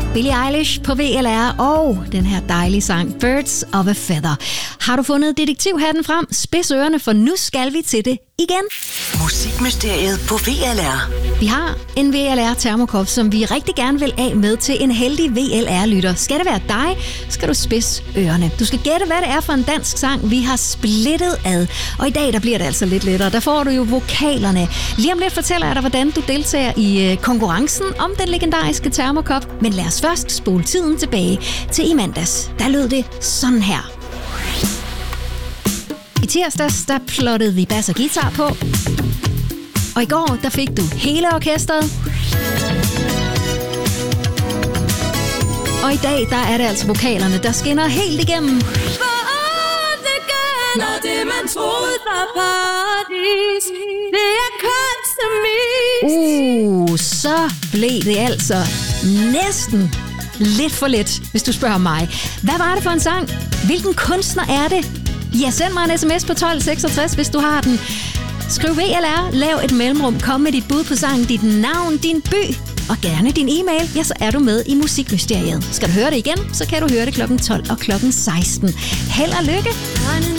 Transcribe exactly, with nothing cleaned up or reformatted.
Billie Eilish på V L R og den her dejlige sang Birds of a Feather. Har du fundet detektivhatten frem? Spids ørerne, for nu skal vi til det igen. Musikmysteriet på V L R. Vi har en V L R termokop, som vi rigtig gerne vil af med til en heldig V L R-lytter. Skal det være dig, skal du spidse ørerne. Du skal gætte, hvad det er for en dansk sang, vi har splittet ad. Og i dag, der bliver det altså lidt lettere. Der får du jo vokalerne. Lige om lidt fortæller jeg dig, hvordan du deltager i konkurrencen om den legendariske termokop. Men lad os først spole tiden tilbage til i mandags. Der lød det sådan her. I tirsdags, der plottede vi bass og guitar på. Og i går, der fik du hele orkestret. Og i dag, der er det altså vokalerne, der skinner helt igennem. Når det man troede var paradis, det er kunst og mis. Uh, så blev det altså næsten lidt for let, hvis du spørger mig. Hvad var det for en sang? Hvilken kunstner er det? Ja, send mig en sms på tolv seksogtres, hvis du har den. Skriv V L R, lav et mellemrum, kom med dit bud på sangen, dit navn, din by og gerne din e-mail. Ja, så er du med i Musikmysteriet. Skal du høre det igen, så kan du høre det klokken tolv og klokken seksten. Held og lykke!